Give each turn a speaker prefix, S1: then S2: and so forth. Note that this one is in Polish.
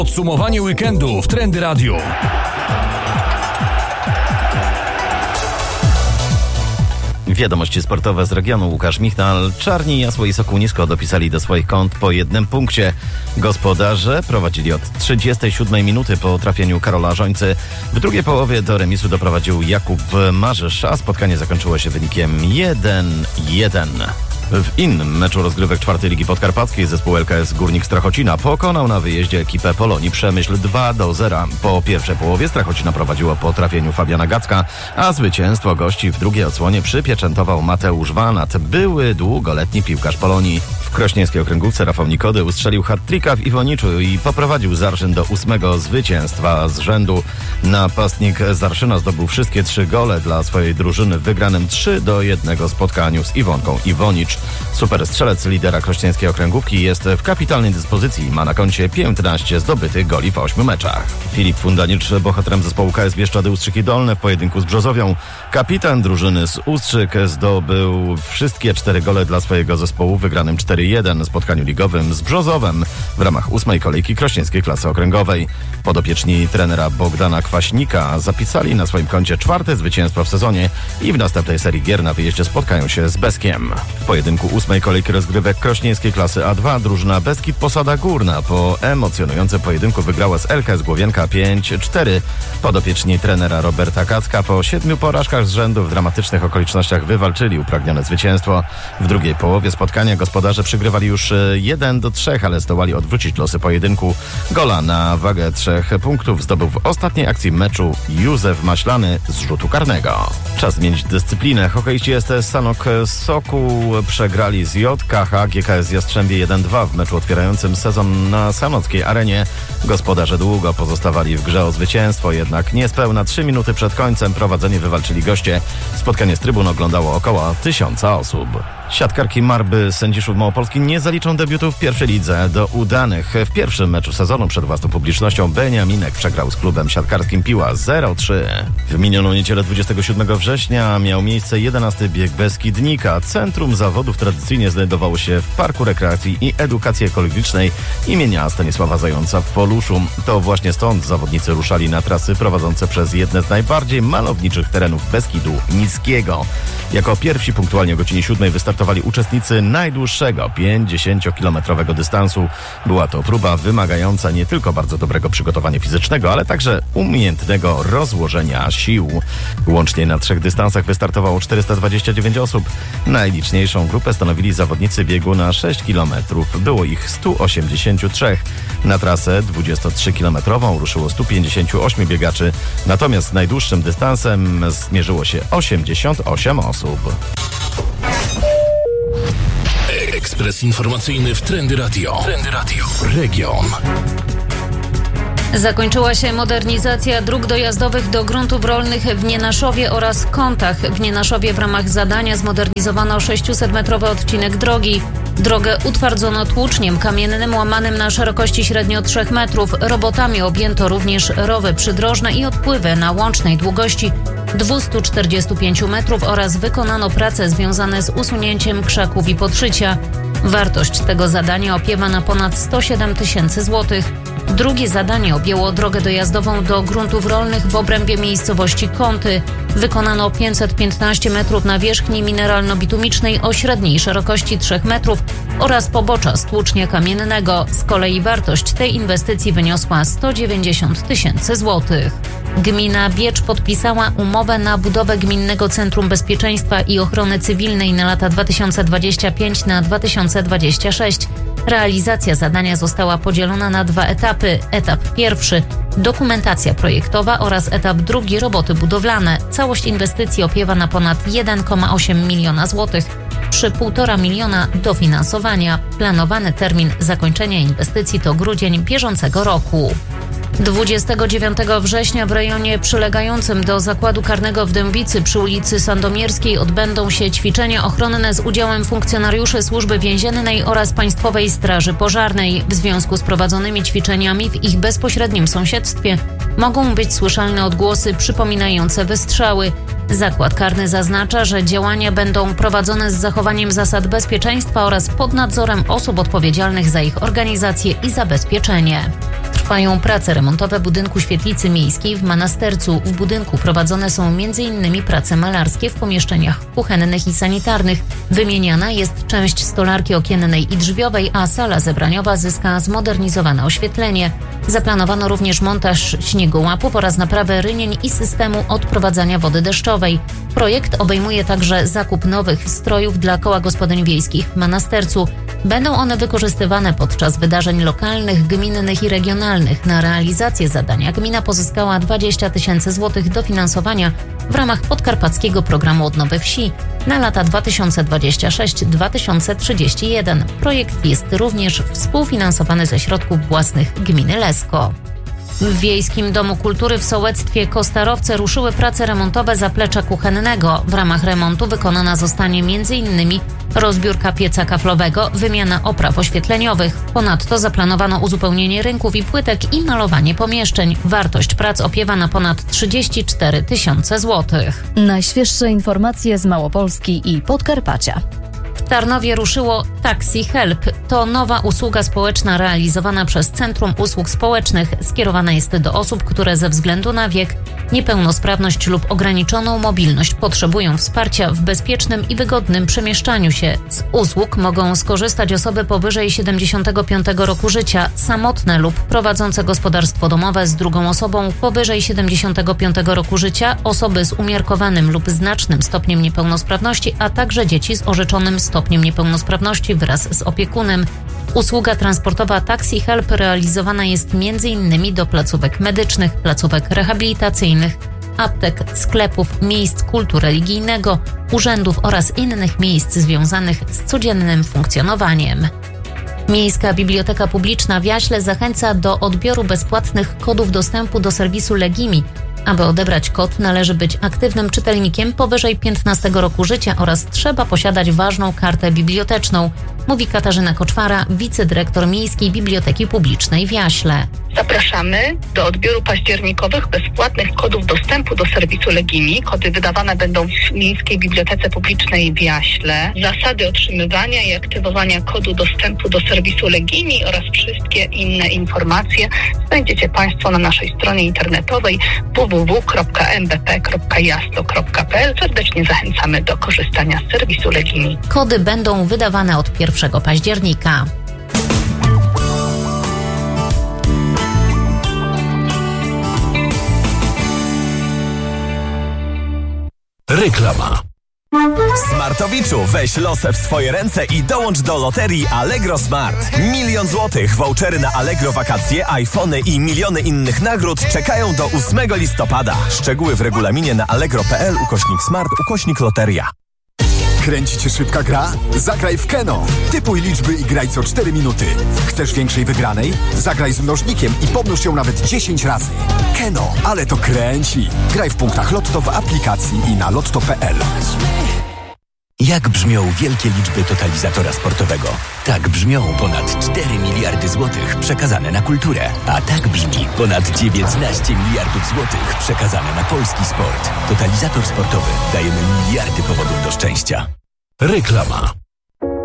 S1: Podsumowanie weekendu w Trendy Radio.
S2: Wiadomości sportowe z regionu. Łukasz Michal. Czarni, Jasło i Sokół Nisko dopisali do swoich kont po 1 punkcie. Gospodarze prowadzili od 37 minuty po trafieniu Karola Żońcy. W drugiej połowie do remisu doprowadził Jakub Marzysz, a spotkanie zakończyło się wynikiem 1-1. W innym meczu rozgrywek 4. Ligi Podkarpackiej zespół LKS Górnik Strachocina pokonał na wyjeździe ekipę Polonii Przemyśl 2-0. Po pierwszej połowie Strachocina prowadziło po trafieniu Fabiana Gacka, a zwycięstwo gości w drugiej odsłonie przypieczętował Mateusz Wanat, były długoletni piłkarz Polonii. W krośnieńskiej okręgówce Rafał Nikody ustrzelił hat-tricka w Iwoniczu i poprowadził Zarszyn do 8. zwycięstwa z rzędu. Napastnik Zarszyna zdobył wszystkie 3 gole dla swojej drużyny w wygranym 3-1 spotkaniu z Iwonką Iwonicz. Superstrzelec lidera krośnieńskiej okręgówki jest w kapitalnej dyspozycji i ma na koncie 15 zdobytych goli w 8 meczach. Filip Fundanicz, bohaterem zespołu KS Bieszczady Ustrzyki Dolne w pojedynku z Brzozowią. Kapitan drużyny z Ustrzyk zdobył wszystkie 4 gole dla swojego zespołu w wygranym 4-1 spotkaniu ligowym z Brzozowem w ramach 8. kolejki krośnieńskiej klasy okręgowej. Podopieczni trenera Bogdana Kwaśnika zapisali na swoim koncie 4. zwycięstwo w sezonie i w następnej serii gier na wyjeździe spotkają się z Beskiem. W pojedynku 8. kolejki rozgrywek krośnieńskiej klasy A2 drużyna Beskid Posada Górna po emocjonującym pojedynku wygrała z LKS Głowienka 5-4. Podopieczni trenera Roberta Kacka po 7 porażkach z rzędu w dramatycznych okolicznościach wywalczyli upragnione zwycięstwo. W drugiej połowie spotkania gospodarze przygrywali już 1-3, ale zdołali odwrócić losy pojedynku. Gola na wagę 3 punktów zdobył w ostatniej akcji meczu Józef Maślany z rzutu karnego. Czas zmienić dyscyplinę. Hokeiści STS Sanok Sokół przegrali z JKH GKS Jastrzębie 1-2 w meczu otwierającym sezon na sanockiej arenie. Gospodarze długo pozostawali w grze o zwycięstwo, jednak niespełna 3 minuty przed końcem prowadzenie wywalczyli goście. Spotkanie z trybun oglądało około 1000 osób. Siatkarki Marby Sędziszów Małopolski nie zaliczą debiutu w pierwszej lidze. Do udanych w pierwszym meczu sezonu przed własną publicznością Beniaminek przegrał z klubem siatkarskim Piła 0-3. W minioną niedzielę 27 września miał miejsce 11. bieg Beskidnika. Centrum zawodów tradycyjnie znajdowało się w Parku Rekreacji i Edukacji Ekologicznej imienia Stanisława Zająca w Foluszu. To właśnie stąd zawodnicy ruszali na trasy prowadzące przez jedne z najbardziej malowniczych terenów Beskidu Niskiego. Jako pierwsi punktualnie o godzinie 7 wystartowali uczestnicy najdłuższego 50-kilometrowego dystansu. Była to próba wymagająca nie tylko bardzo dobrego przygotowania fizycznego, ale także umiejętnego rozłożenia sił. Łącznie na 3 dystansach wystartowało 429 osób. Najliczniejszą grupę stanowili zawodnicy biegu na 6 km. Było ich 183. Na trasę 23-kilometrową ruszyło 158 biegaczy, natomiast najdłuższym dystansem zmierzyło się 88 osób.
S1: Ekspres informacyjny w Trendy Radio. Trendy Radio. Region.
S3: Zakończyła się modernizacja dróg dojazdowych do gruntów rolnych w Nienaszowie oraz Kątach. W Nienaszowie w ramach zadania zmodernizowano 600-metrowy odcinek drogi. Drogę utwardzono tłuczniem kamiennym łamanym na szerokości średnio 3 metrów. Robotami objęto również rowy przydrożne i odpływy na łącznej długości 245 metrów oraz wykonano prace związane z usunięciem krzaków i podszycia. Wartość tego zadania opiewa na ponad 107 000 złotych. Drugie zadanie objęło drogę dojazdową do gruntów rolnych w obrębie miejscowości Kąty. Wykonano 515 metrów nawierzchni mineralno-bitumicznej o średniej szerokości 3 metrów oraz pobocza z tłucznia kamiennego. Z kolei wartość tej inwestycji wyniosła 190 000 złotych. Gmina Biecz podpisała umowę na budowę Gminnego Centrum Bezpieczeństwa i Ochrony Cywilnej na lata 2025-2026. Realizacja zadania została podzielona na 2 etapy. Etap pierwszy – dokumentacja projektowa oraz etap drugi – roboty budowlane. Całość inwestycji opiewa na ponad 1,8 miliona złotych przy 1,5 miliona dofinansowania. Planowany termin zakończenia inwestycji to grudzień bieżącego roku. 29 września w rejonie przylegającym do zakładu karnego w Dębicy przy ulicy Sandomierskiej odbędą się ćwiczenia ochronne z udziałem funkcjonariuszy Służby Więziennej oraz Państwowej Straży Pożarnej. W związku z prowadzonymi ćwiczeniami w ich bezpośrednim sąsiedztwie mogą być słyszalne odgłosy przypominające wystrzały. Zakład karny zaznacza, że działania będą prowadzone z zachowaniem zasad bezpieczeństwa oraz pod nadzorem osób odpowiedzialnych za ich organizację i zabezpieczenie. Trwają prace remontowe budynku świetlicy miejskiej w Manastercu. W budynku prowadzone są m.in. prace malarskie w pomieszczeniach kuchennych i sanitarnych. Wymieniana jest część stolarki okiennej i drzwiowej, a sala zebraniowa zyska zmodernizowane oświetlenie. Zaplanowano również montaż śniegołapów oraz naprawę rynień i systemu odprowadzania wody deszczowej. Projekt obejmuje także zakup nowych strojów dla koła gospodyń wiejskich w Manastercu. Będą one wykorzystywane podczas wydarzeń lokalnych, gminnych i regionalnych. Na realizację zadania gmina pozyskała 20 000 złotych dofinansowania w ramach Podkarpackiego Programu Odnowy Wsi na lata 2026-2031. Projekt jest również współfinansowany ze środków własnych gminy Lesko. W Wiejskim Domu Kultury w sołectwie Kostarowce ruszyły prace remontowe zaplecza kuchennego. W ramach remontu wykonana zostanie m.in. rozbiórka pieca kaflowego, wymiana opraw oświetleniowych. Ponadto zaplanowano uzupełnienie rynków i płytek i malowanie pomieszczeń. Wartość prac opiewa na ponad 34 000 złotych.
S4: Najświeższe informacje z Małopolski i Podkarpacia.
S3: W Tarnowie ruszyło Taxi Help. To nowa usługa społeczna realizowana przez Centrum Usług Społecznych. Skierowana jest do osób, które ze względu na wiek, niepełnosprawność lub ograniczoną mobilność potrzebują wsparcia w bezpiecznym i wygodnym przemieszczaniu się. Z usług mogą skorzystać osoby powyżej 75 roku życia, samotne lub prowadzące gospodarstwo domowe z drugą osobą powyżej 75 roku życia, osoby z umiarkowanym lub znacznym stopniem niepełnosprawności, a także dzieci z orzeczonym stopniem niepełnosprawności wraz z opiekunem. Usługa transportowa Taxi Help realizowana jest m.in. do placówek medycznych, placówek rehabilitacyjnych, aptek, sklepów, miejsc kultu religijnego, urzędów oraz innych miejsc związanych z codziennym funkcjonowaniem. Miejska Biblioteka Publiczna w Jaśle zachęca do odbioru bezpłatnych kodów dostępu do serwisu Legimi. Aby odebrać kod, należy być aktywnym czytelnikiem powyżej 15 roku życia oraz trzeba posiadać ważną kartę biblioteczną, mówi Katarzyna Koczwara, wicedyrektor Miejskiej Biblioteki Publicznej w Jaśle.
S5: Zapraszamy do odbioru październikowych bezpłatnych kodów dostępu do serwisu Legimi. Kody wydawane będą w Miejskiej Bibliotece Publicznej w Jaśle. Zasady otrzymywania i aktywowania kodu dostępu do serwisu Legimi oraz wszystkie inne informacje znajdziecie Państwo na naszej stronie internetowej www.mbp.jaslo.pl. Serdecznie zachęcamy do korzystania z serwisu Legimi.
S3: Kody będą wydawane od 1 października.
S1: Reklama.
S6: Smartowiczu, weź losę w swoje ręce i dołącz do loterii Allegro Smart. 1 000 000 złotych, vouchery na Allegro wakacje, iPhony i miliony innych nagród czekają do 8 listopada. Szczegóły w regulaminie na allegro.pl/smart/loteria.
S7: Kręci cię szybka gra? Zagraj w Keno. Typuj liczby i graj co 4 minuty. Chcesz większej wygranej? Zagraj z mnożnikiem i pomnóż ją nawet 10 razy. Keno, ale to kręci. Graj w punktach Lotto w aplikacji i na lotto.pl.
S8: Jak brzmią wielkie liczby totalizatora sportowego? Tak brzmią ponad 4 miliardy złotych przekazane na kulturę. A tak brzmi ponad 19 miliardów złotych przekazane na polski sport. Totalizator sportowy. Dajemy miliardy powodów do szczęścia.
S1: Reklama.